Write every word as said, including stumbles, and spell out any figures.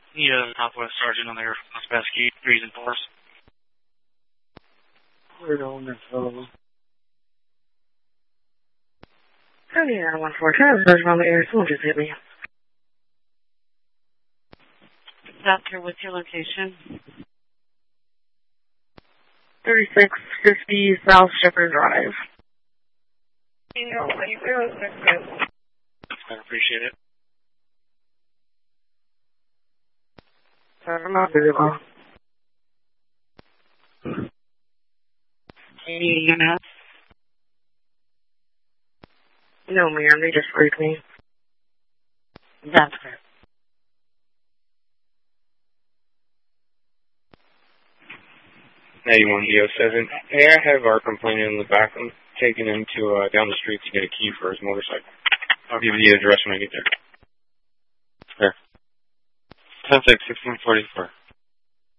Yeah, Southwest Sergeant on there, Spassky, threes and fours. We're on this phone. Oh, yeah, one four ten, Sergeant on the air, someone just hit me. Doctor, what's your location? thirty-six fifty South Shepherd Drive. I appreciate it. I'm not visible. You know? No, ma'am, they just freaked me. That's correct. ninety-one D oh seven. Hey, I have our complainant in the back. I'm taking him to uh, down the street to get a key for his motorcycle. I'll give you the address when I get there. There. ten six, sixteen forty-four.